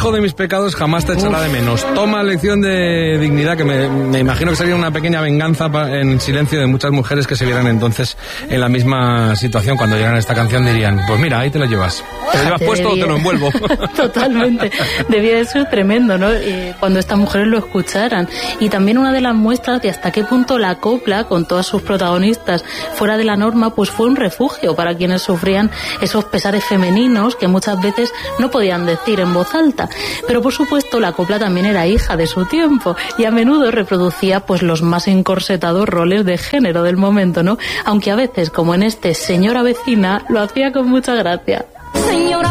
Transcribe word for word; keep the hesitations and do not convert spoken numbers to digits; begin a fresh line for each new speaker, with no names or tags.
hijo de mis pecados jamás te echará de menos. Toma lección de dignidad, que me, me imagino que sería una pequeña venganza en silencio de muchas mujeres que se vieran entonces en la misma situación. Cuando llegan a esta canción dirían, pues mira, ahí te lo llevas. ¿Te lo llevas
Te
puesto
debía.
o te lo envuelvo?
Totalmente. Debía de ser tremendo, ¿no? Eh, cuando estas mujeres lo escucharan. Y también una de las muestras de hasta qué punto la copla, con todas sus protagonistas fuera de la norma, pues fue un refugio para quienes sufrían esos pesares femeninos que muchas veces no podían decir en voz alta. Pero por supuesto la copla también era hija de su tiempo y a menudo reproducía pues los más encorsetados roles de género del momento, ¿no? Aunque a veces, como en este Señora Vecina, lo hacía con mucha gracia.
Señora